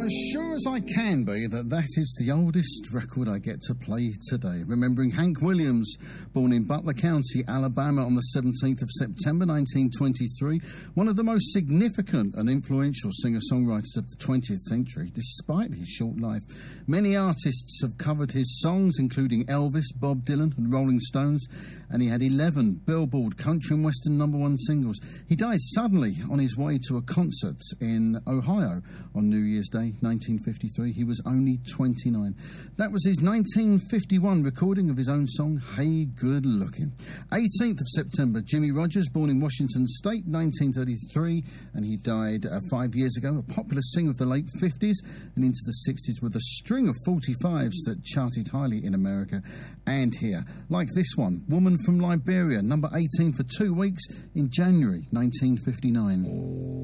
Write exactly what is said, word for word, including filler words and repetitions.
as sure as I can be that that is the oldest record I get to play today. Remembering Hank Williams, born in Butler County, Alabama on the seventeenth of September nineteen twenty-three, one of the most significant and influential singer-songwriters of the twentieth century, despite his short life. Many artists have covered his songs, including Elvis, Bob Dylan and Rolling Stones, and he had eleven Billboard country and western number one singles. He died suddenly on his way to a concert in Ohio on New Year's Day, nineteen fifty-three. He was only twenty-nine. That was his nineteen fifty-one recording of his own song, Hey Good Looking. eighteenth of September, Jimmie Rodgers, born in Washington State, nineteen thirty-three, and he died uh, five years ago, a popular singer of the late fifties and into the sixties with a string of forty-fives that charted highly in America and here. Like this one, Woman from Liberia, number eighteen for two weeks in January nineteen fifty-nine.